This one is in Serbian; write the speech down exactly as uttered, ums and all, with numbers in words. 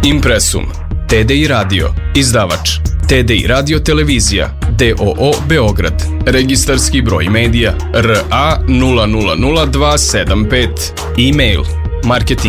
Impresum, T D I Radio, izdavač T D I Radio Televizija, D O O Beograd, registarski broj medija R A nula nula nula dva sedam pet, e-mail marketing